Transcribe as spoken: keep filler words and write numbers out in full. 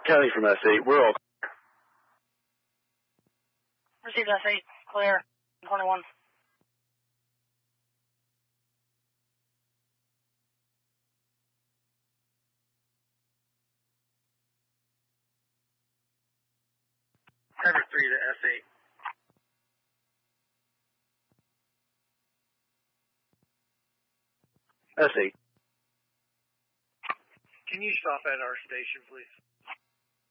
County from S eight. We're all Received S eight. Clear. twenty-one. Cover three to S eight. S eight. Can you stop at our station, please?